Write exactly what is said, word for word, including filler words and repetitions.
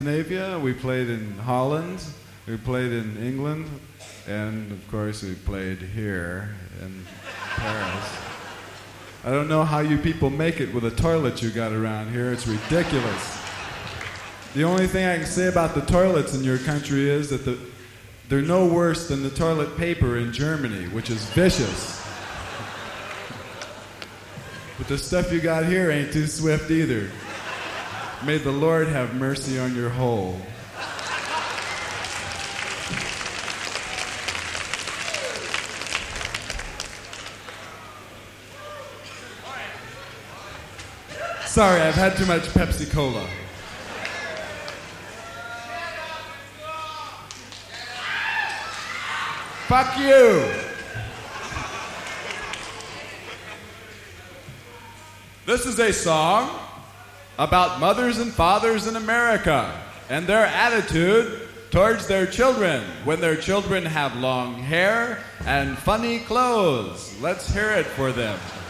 Scandinavia, we played in Holland, we played in England, and of course we played here in Paris. I don't know how you people make it with the toilets you got around here. It's ridiculous. The only thing I can say about the toilets in your country is that the, they're no worse than the toilet paper in Germany, which is vicious. But the stuff you got here ain't too swift either. May the Lord have mercy on your hole. Sorry, I've had too much Pepsi Cola. Fuck you! This is a song about mothers and fathers in America and their attitude towards their children when their children have long hair and funny clothes. Let's hear it for them.